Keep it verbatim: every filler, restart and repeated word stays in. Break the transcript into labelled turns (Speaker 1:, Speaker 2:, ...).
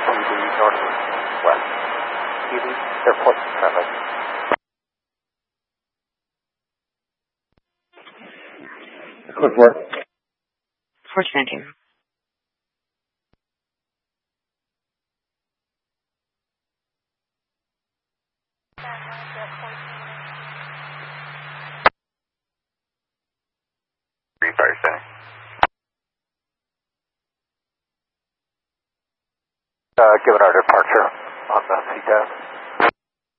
Speaker 1: D northwest. D D, airport traffic.
Speaker 2: Code four.
Speaker 3: four twenty.
Speaker 4: Fire Center.
Speaker 1: Uh, given our departure on the C T A S.